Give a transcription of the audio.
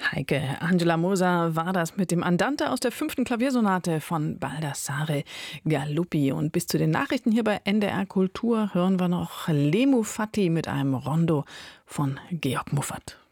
Heike, Angela Moser war das mit dem Andante aus der 5. Klaviersonate von Baldassare Galuppi. Und bis zu den Nachrichten hier bei NDR Kultur hören wir noch Lemu Fati mit einem Rondo von Georg Muffat.